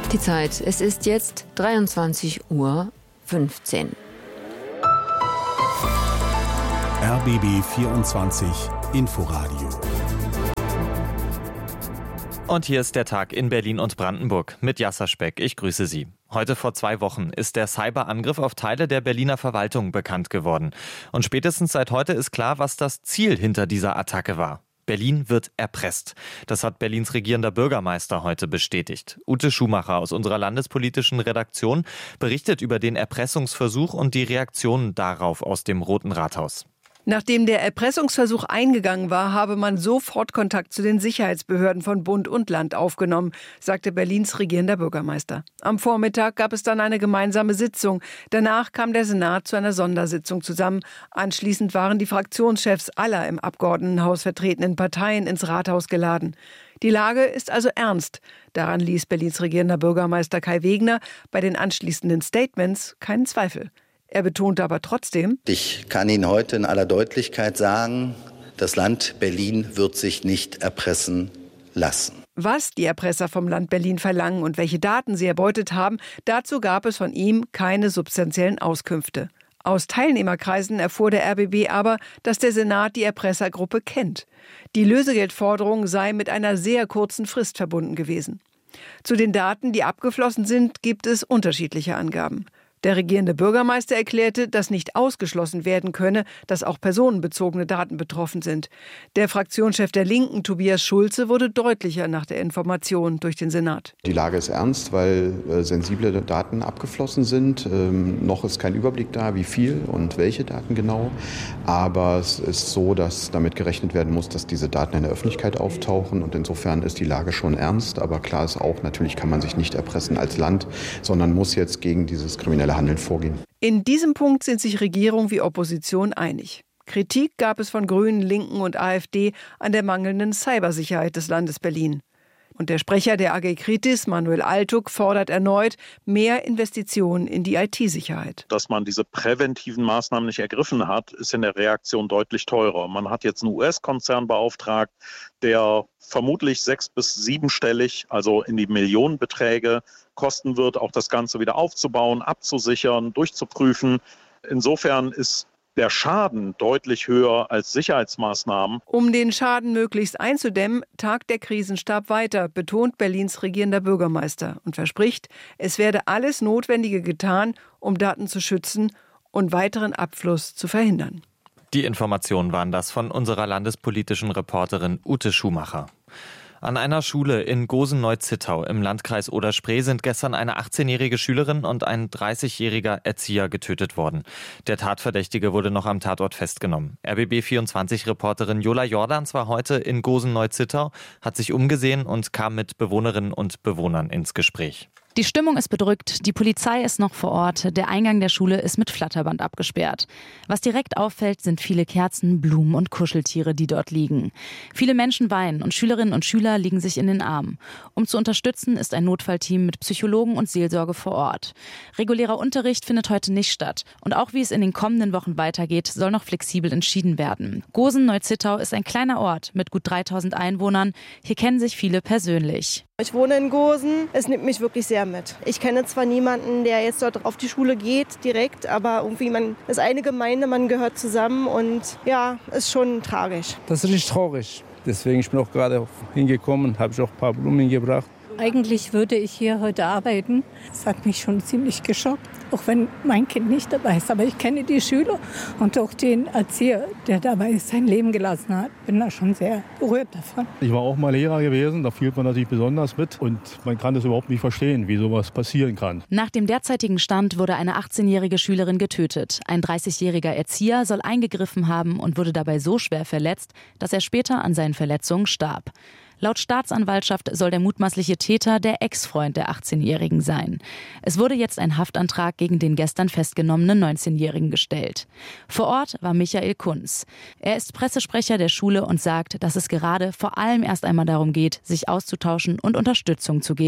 Die Zeit, es ist jetzt 23:15 Uhr. RBB 24 Inforadio. Und hier ist der Tag in Berlin und Brandenburg mit Jasser Speck. Ich grüße Sie. Heute vor 2 Wochen ist der Cyberangriff auf Teile der Berliner Verwaltung bekannt geworden. Und spätestens seit heute ist klar, was das Ziel hinter dieser Attacke war. Berlin wird erpresst. Das hat Berlins regierender Bürgermeister heute bestätigt. Ute Schumacher aus unserer landespolitischen Redaktion berichtet über den Erpressungsversuch und die Reaktionen darauf aus dem Roten Rathaus. Nachdem der Erpressungsversuch eingegangen war, habe man sofort Kontakt zu den Sicherheitsbehörden von Bund und Land aufgenommen, sagte Berlins regierender Bürgermeister. Am Vormittag gab es dann eine gemeinsame Sitzung. Danach kam der Senat zu einer Sondersitzung zusammen. Anschließend waren die Fraktionschefs aller im Abgeordnetenhaus vertretenen Parteien ins Rathaus geladen. Die Lage ist also ernst. Daran ließ Berlins regierender Bürgermeister Kai Wegner bei den anschließenden Statements keinen Zweifel. Er betonte aber trotzdem: Ich kann Ihnen heute in aller Deutlichkeit sagen, das Land Berlin wird sich nicht erpressen lassen. Was die Erpresser vom Land Berlin verlangen und welche Daten sie erbeutet haben, dazu gab es von ihm keine substanziellen Auskünfte. Aus Teilnehmerkreisen erfuhr der RBB aber, dass der Senat die Erpressergruppe kennt. Die Lösegeldforderung sei mit einer sehr kurzen Frist verbunden gewesen. Zu den Daten, die abgeflossen sind, gibt es unterschiedliche Angaben. Der regierende Bürgermeister erklärte, dass nicht ausgeschlossen werden könne, dass auch personenbezogene Daten betroffen sind. Der Fraktionschef der Linken, Tobias Schulze, wurde deutlicher nach der Information durch den Senat. Die Lage ist ernst, weil sensible Daten abgeflossen sind. Noch ist kein Überblick da, wie viel und welche Daten genau. Aber es ist so, dass damit gerechnet werden muss, dass diese Daten in der Öffentlichkeit auftauchen. Und insofern ist die Lage schon ernst. Aber klar ist auch, natürlich kann man sich nicht erpressen als Land, sondern muss jetzt gegen dieses kriminelle Handeln vorgehen. In diesem Punkt sind sich Regierung wie Opposition einig. Kritik gab es von Grünen, Linken und AfD an der mangelnden Cybersicherheit des Landes Berlin. Und der Sprecher der AG Kritis, Manuel Altuk, fordert erneut mehr Investitionen in die IT-Sicherheit. Dass man diese präventiven Maßnahmen nicht ergriffen hat, ist in der Reaktion deutlich teurer. Man hat jetzt einen US-Konzern beauftragt, der vermutlich 6- bis 7-stellig, also in die Millionenbeträge kosten wird, auch das Ganze wieder aufzubauen, abzusichern, durchzuprüfen. Insofern ist der Schaden deutlich höher als Sicherheitsmaßnahmen. Um den Schaden möglichst einzudämmen, tagt der Krisenstab weiter, betont Berlins regierender Bürgermeister und verspricht, es werde alles Notwendige getan, um Daten zu schützen und weiteren Abfluss zu verhindern. Die Informationen waren das von unserer landespolitischen Reporterin Ute Schumacher. An einer Schule in Gosen-Neu-Zittau im Landkreis Oder-Spree sind gestern eine 18-jährige Schülerin und ein 30-jähriger Erzieher getötet worden. Der Tatverdächtige wurde noch am Tatort festgenommen. RBB24-Reporterin Jola Jordans war heute in Gosen-Neu-Zittau, hat sich umgesehen und kam mit Bewohnerinnen und Bewohnern ins Gespräch. Die Stimmung ist bedrückt, die Polizei ist noch vor Ort, der Eingang der Schule ist mit Flatterband abgesperrt. Was direkt auffällt, sind viele Kerzen, Blumen und Kuscheltiere, die dort liegen. Viele Menschen weinen und Schülerinnen und Schüler liegen sich in den Armen. Um zu unterstützen, ist ein Notfallteam mit Psychologen und Seelsorge vor Ort. Regulärer Unterricht findet heute nicht statt. Und auch wie es in den kommenden Wochen weitergeht, soll noch flexibel entschieden werden. Gosen-Neu-Zittau ist ein kleiner Ort mit gut 3000 Einwohnern. Hier kennen sich viele persönlich. Ich wohne in Gosen. Es nimmt mich wirklich sehr mit. Ich kenne zwar niemanden, der jetzt dort auf die Schule geht direkt, aber irgendwie man ist eine Gemeinde, man gehört zusammen und ja, ist schon tragisch. Das ist richtig traurig. Deswegen ich bin auch gerade hingekommen, habe ich auch ein paar Blumen gebracht. Eigentlich würde ich hier heute arbeiten. Das hat mich schon ziemlich geschockt, auch wenn mein Kind nicht dabei ist. Aber ich kenne die Schüler und auch den Erzieher, der dabei sein Leben gelassen hat. Bin da schon sehr berührt davon. Ich war auch mal Lehrer gewesen, da fühlt man natürlich besonders mit. Und man kann das überhaupt nicht verstehen, wie sowas passieren kann. Nach dem derzeitigen Stand wurde eine 18-jährige Schülerin getötet. Ein 30-jähriger Erzieher soll eingegriffen haben und wurde dabei so schwer verletzt, dass er später an seinen Verletzungen starb. Laut Staatsanwaltschaft soll der mutmaßliche Täter der Ex-Freund der 18-Jährigen sein. Es wurde jetzt ein Haftantrag gegen den gestern festgenommenen 19-Jährigen gestellt. Vor Ort war Michael Kunz. Er ist Pressesprecher der Schule und sagt, dass es gerade vor allem erst einmal darum geht, sich auszutauschen und Unterstützung zu geben.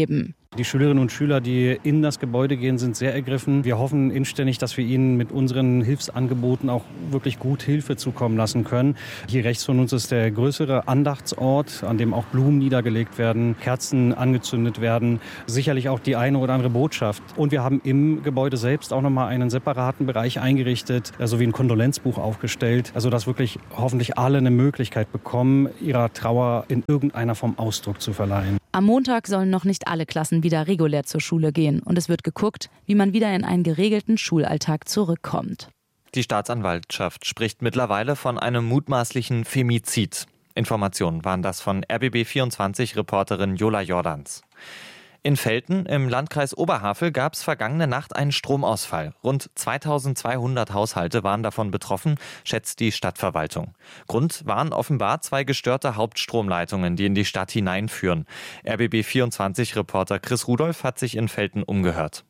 Die Schülerinnen und Schüler, die in das Gebäude gehen, sind sehr ergriffen. Wir hoffen inständig, dass wir ihnen mit unseren Hilfsangeboten auch wirklich gut Hilfe zukommen lassen können. Hier rechts von uns ist der größere Andachtsort, an dem auch Blumen niedergelegt werden, Kerzen angezündet werden, sicherlich auch die eine oder andere Botschaft. Und wir haben im Gebäude selbst auch nochmal einen separaten Bereich eingerichtet, sowie ein Kondolenzbuch aufgestellt, also dass wirklich hoffentlich alle eine Möglichkeit bekommen, ihrer Trauer in irgendeiner Form Ausdruck zu verleihen. Am Montag sollen noch nicht alle Klassen wieder regulär zur Schule gehen. Und es wird geguckt, wie man wieder in einen geregelten Schulalltag zurückkommt. Die Staatsanwaltschaft spricht mittlerweile von einem mutmaßlichen Femizid. Informationen waren das von RBB24-Reporterin Jola Jordans. In Velten im Landkreis Oberhavel gab es vergangene Nacht einen Stromausfall. Rund 2200 Haushalte waren davon betroffen, schätzt die Stadtverwaltung. Grund waren offenbar 2 gestörte Hauptstromleitungen, die in die Stadt hineinführen. RBB24-Reporter Chris Rudolph hat sich in Velten umgehört.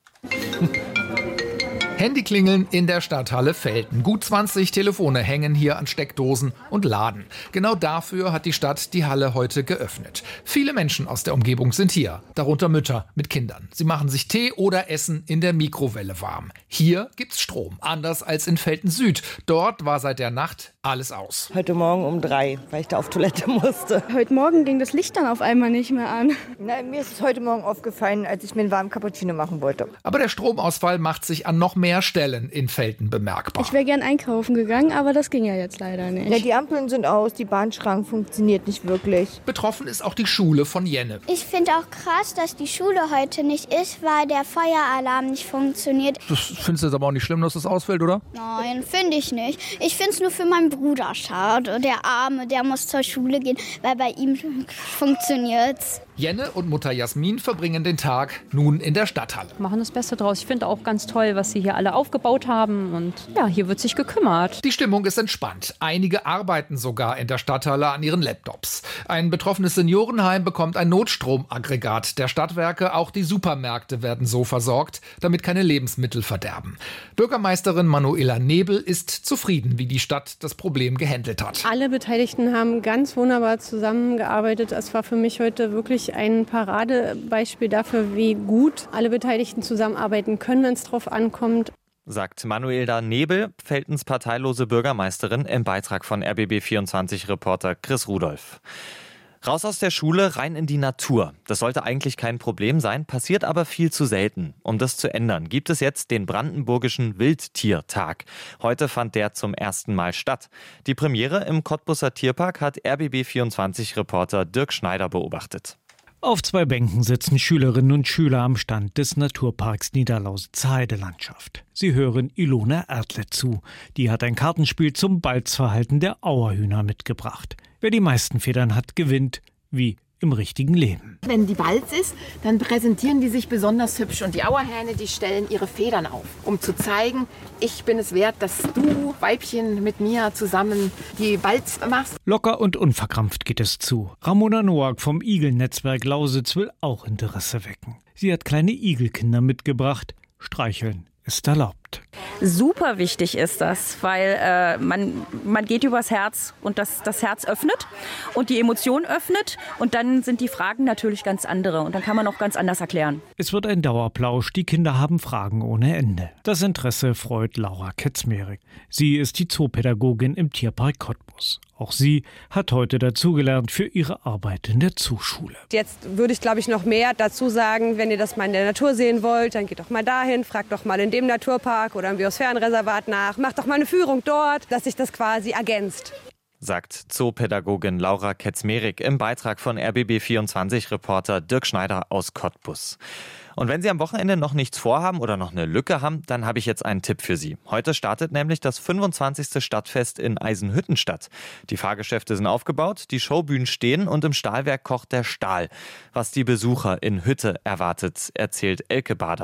Handyklingeln in der Stadthalle Velten. Gut 20 Telefone hängen hier an Steckdosen und laden. Genau dafür hat die Stadt die Halle heute geöffnet. Viele Menschen aus der Umgebung sind hier, darunter Mütter mit Kindern. Sie machen sich Tee oder Essen in der Mikrowelle warm. Hier gibt's Strom, anders als in Velten Süd. Dort war seit der Nacht alles aus. Heute Morgen um 3, weil ich da auf Toilette musste. Heute Morgen ging das Licht dann auf einmal nicht mehr an. Na, mir ist es heute Morgen aufgefallen, als ich mir einen warmen Cappuccino machen wollte. Aber der Stromausfall macht sich an noch mehr Stellen in Velten bemerkbar. Ich wäre gern einkaufen gegangen, aber das ging ja jetzt leider nicht. Ja, die Ampeln sind aus, die Bahnschrank funktioniert nicht wirklich. Betroffen ist auch die Schule von Jenne. Ich finde auch krass, dass die Schule heute nicht ist, weil der Feueralarm nicht funktioniert. Das findest du jetzt aber auch nicht schlimm, dass das ausfällt, oder? Nein, finde ich nicht. Ich finde es nur für meinen Bruder schade. Der Arme, der muss zur Schule gehen, weil bei ihm funktioniert's. Jenne und Mutter Jasmin verbringen den Tag nun in der Stadthalle. Machen das Beste draus. Ich finde auch ganz toll, was sie hier alle aufgebaut haben. Und ja, hier wird sich gekümmert. Die Stimmung ist entspannt. Einige arbeiten sogar in der Stadthalle an ihren Laptops. Ein betroffenes Seniorenheim bekommt ein Notstromaggregat der Stadtwerke. Auch die Supermärkte werden so versorgt, damit keine Lebensmittel verderben. Bürgermeisterin Manuela Nebel ist zufrieden, wie die Stadt das Problem gehandelt hat. Alle Beteiligten haben ganz wunderbar zusammengearbeitet. Es war für mich heute wirklich ein Paradebeispiel dafür, wie gut alle Beteiligten zusammenarbeiten können, wenn es drauf ankommt. Sagt Manuela Nebel, Veltens parteilose Bürgermeisterin, im Beitrag von RBB24-Reporter Chris Rudolph. Raus aus der Schule, rein in die Natur. Das sollte eigentlich kein Problem sein, passiert aber viel zu selten. Um das zu ändern, gibt es jetzt den Brandenburgischen Wildtiertag. Heute fand der zum ersten Mal statt. Die Premiere im Cottbuser Tierpark hat RBB24-Reporter Dirk Schneider beobachtet. Auf 2 Bänken sitzen Schülerinnen und Schüler am Stand des Naturparks Niederlausitz-Heidelandschaft. Sie hören Ilona Erdle zu. Die hat ein Kartenspiel zum Balzverhalten der Auerhühner mitgebracht. Wer die meisten Federn hat, gewinnt, wie im richtigen Leben. Wenn die Balz ist, dann präsentieren die sich besonders hübsch und die Auerhähne, die stellen ihre Federn auf, um zu zeigen, ich bin es wert, dass du, Weibchen, mit mir zusammen die Balz machst. Locker und unverkrampft geht es zu. Ramona Noack vom Igelnetzwerk Lausitz will auch Interesse wecken. Sie hat kleine Igelkinder mitgebracht. Streicheln ist erlaubt. Super wichtig ist das, weil man geht übers Herz und das Herz öffnet und die Emotion öffnet und dann sind die Fragen natürlich ganz andere und dann kann man auch ganz anders erklären. Es wird ein Dauerplausch, die Kinder haben Fragen ohne Ende. Das Interesse freut Laura Ketzmerik. Sie ist die Zoopädagogin im Tierpark Cottbus. Auch sie hat heute dazugelernt für ihre Arbeit in der Zooschule. Jetzt würde ich, glaube ich, noch mehr dazu sagen, wenn ihr das mal in der Natur sehen wollt, dann geht doch mal dahin, fragt doch mal in dem Naturpark oder im Biosphärenreservat nach, macht doch mal eine Führung dort, dass sich das quasi ergänzt. Sagt Zoopädagogin Laura Ketzmerik im Beitrag von RBB24-Reporter Dirk Schneider aus Cottbus. Und wenn Sie am Wochenende noch nichts vorhaben oder noch eine Lücke haben, dann habe ich jetzt einen Tipp für Sie. Heute startet nämlich das 25. Stadtfest in Eisenhüttenstadt. Die Fahrgeschäfte sind aufgebaut, die Showbühnen stehen und im Stahlwerk kocht der Stahl. Was die Besucher in Hütte erwartet, erzählt Elke Bader.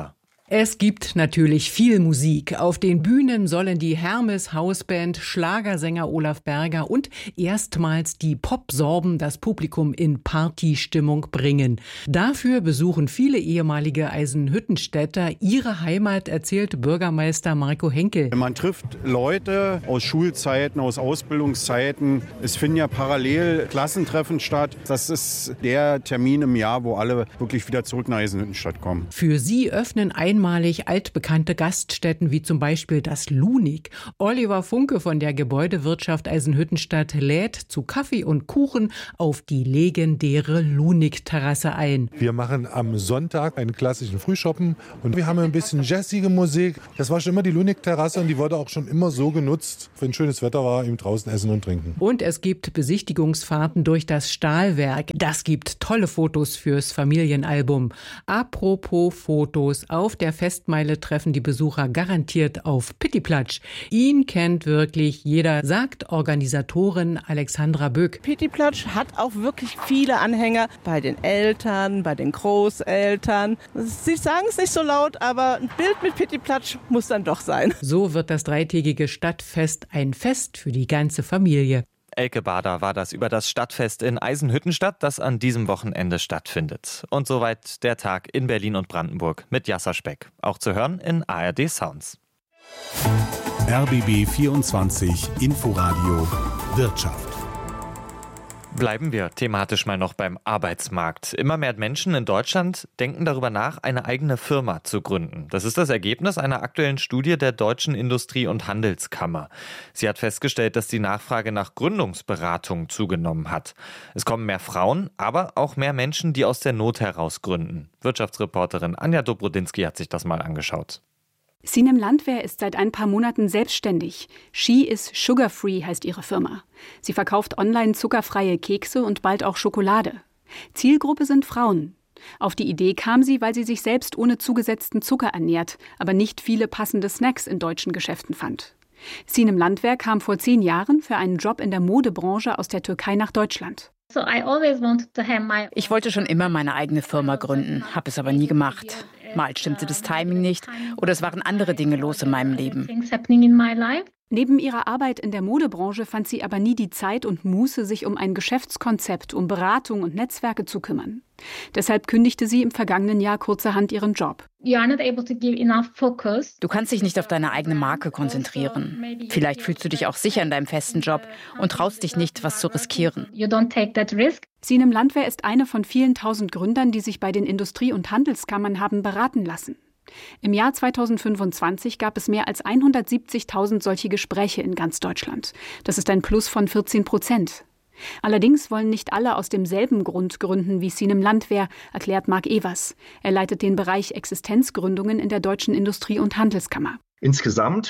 Es gibt natürlich viel Musik. Auf den Bühnen sollen die Hermes Hausband, Schlagersänger Olaf Berger und erstmals die Popsorben das Publikum in Partystimmung bringen. Dafür besuchen viele ehemalige Eisenhüttenstädter ihre Heimat, erzählt Bürgermeister Marco Henkel. Man trifft Leute aus Schulzeiten, aus Ausbildungszeiten. Es finden ja parallel Klassentreffen statt. Das ist der Termin im Jahr, wo alle wirklich wieder zurück nach Eisenhüttenstadt kommen. Für sie öffnen einmalig altbekannte Gaststätten wie zum Beispiel das Lunig. Oliver Funke von der Gebäudewirtschaft Eisenhüttenstadt lädt zu Kaffee und Kuchen auf die legendäre Lunig-Terrasse ein. Wir machen am Sonntag einen klassischen Frühschoppen und wir haben ein bisschen jazzige Musik. Das war schon immer die Lunig-Terrasse und die wurde auch schon immer so genutzt, wenn schönes Wetter war, eben draußen essen und trinken. Und es gibt Besichtigungsfahrten durch das Stahlwerk. Das gibt tolle Fotos fürs Familienalbum. Apropos Fotos, auf der Festmeile treffen die Besucher garantiert auf Pittiplatsch. Ihn kennt wirklich jeder, sagt Organisatorin Alexandra Böck. Pittiplatsch hat auch wirklich viele Anhänger bei den Eltern, bei den Großeltern. Sie sagen es nicht so laut, aber ein Bild mit Pittiplatsch muss dann doch sein. So wird das dreitägige Stadtfest ein Fest für die ganze Familie. Elke Bader war das über das Stadtfest in Eisenhüttenstadt, das an diesem Wochenende stattfindet. Und soweit der Tag in Berlin und Brandenburg mit Jasser Speck. Auch zu hören in ARD Sounds. RBB 24 Inforadio Wirtschaft. Bleiben wir thematisch mal noch beim Arbeitsmarkt. Immer mehr Menschen in Deutschland denken darüber nach, eine eigene Firma zu gründen. Das ist das Ergebnis einer aktuellen Studie der Deutschen Industrie- und Handelskammer. Sie hat festgestellt, dass die Nachfrage nach Gründungsberatung zugenommen hat. Es kommen mehr Frauen, aber auch mehr Menschen, die aus der Not heraus gründen. Wirtschaftsreporterin Anja Dobrodinsky hat sich das mal angeschaut. Sinem Landwehr ist seit ein paar Monaten selbstständig. She is Sugar Free heißt ihre Firma. Sie verkauft online zuckerfreie Kekse und bald auch Schokolade. Zielgruppe sind Frauen. Auf die Idee kam sie, weil sie sich selbst ohne zugesetzten Zucker ernährt, aber nicht viele passende Snacks in deutschen Geschäften fand. Sinem Landwehr kam vor 10 Jahren für einen Job in der Modebranche aus der Türkei nach Deutschland. Ich wollte schon immer meine eigene Firma gründen, habe es aber nie gemacht. Mal stimmte das Timing nicht oder es waren andere Dinge los in meinem Leben. Neben ihrer Arbeit in der Modebranche fand sie aber nie die Zeit und Muße, sich um ein Geschäftskonzept, um Beratung und Netzwerke zu kümmern. Deshalb kündigte sie im vergangenen Jahr kurzerhand ihren Job. Du kannst dich nicht auf deine eigene Marke konzentrieren. Vielleicht fühlst du dich auch sicher in deinem festen Job und traust dich nicht, was zu riskieren. Sinem Landwehr ist eine von vielen 1000 Gründern, die sich bei den Industrie- und Handelskammern haben beraten lassen. Im Jahr 2025 gab es mehr als 170.000 solche Gespräche in ganz Deutschland. Das ist ein Plus von 14%. Allerdings wollen nicht alle aus demselben Grund gründen wie Sinem Landwehr, erklärt Marc Evers. Er leitet den Bereich Existenzgründungen in der Deutschen Industrie- und Handelskammer. Insgesamt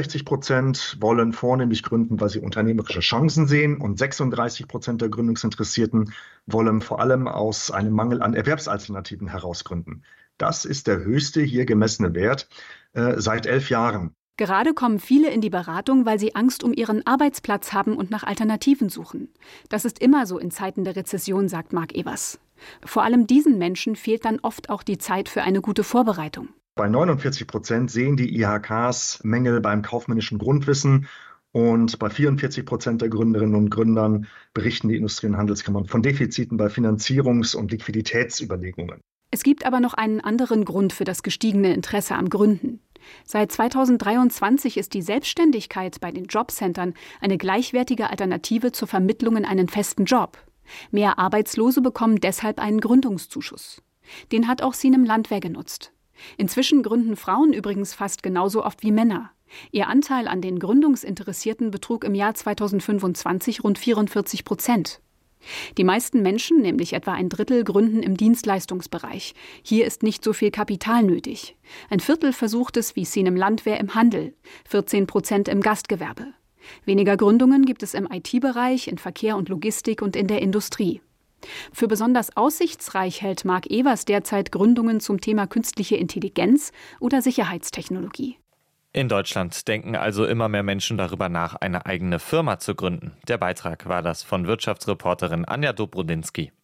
64% wollen vornehmlich gründen, weil sie unternehmerische Chancen sehen, und 36% der Gründungsinteressierten wollen vor allem aus einem Mangel an Erwerbsalternativen heraus gründen. Das ist der höchste hier gemessene Wert seit 11 Jahren. Gerade kommen viele in die Beratung, weil sie Angst um ihren Arbeitsplatz haben und nach Alternativen suchen. Das ist immer so in Zeiten der Rezession, sagt Marc Evers. Vor allem diesen Menschen fehlt dann oft auch die Zeit für eine gute Vorbereitung. Bei 49% sehen die IHKs Mängel beim kaufmännischen Grundwissen. Und bei 44% der Gründerinnen und Gründern berichten die Industrie- und Handelskammern von Defiziten bei Finanzierungs- und Liquiditätsüberlegungen. Es gibt aber noch einen anderen Grund für das gestiegene Interesse am Gründen. Seit 2023 ist die Selbstständigkeit bei den Jobcentern eine gleichwertige Alternative zur Vermittlung in einen festen Job. Mehr Arbeitslose bekommen deshalb einen Gründungszuschuss. Den hat auch Sinem Landwehr genutzt. Inzwischen gründen Frauen übrigens fast genauso oft wie Männer. Ihr Anteil an den Gründungsinteressierten betrug im Jahr 2025 rund 44%. Die meisten Menschen, nämlich etwa ein Drittel, gründen im Dienstleistungsbereich. Hier ist nicht so viel Kapital nötig. Ein Viertel versucht es wie Sinem Landwehr im Handel, 14% im Gastgewerbe. Weniger Gründungen gibt es im IT-Bereich, in Verkehr und Logistik und in der Industrie. Für besonders aussichtsreich hält Marc Evers derzeit Gründungen zum Thema künstliche Intelligenz oder Sicherheitstechnologie. In Deutschland denken also immer mehr Menschen darüber nach, eine eigene Firma zu gründen. Der Beitrag war das von Wirtschaftsreporterin Anja Dobrodinsky.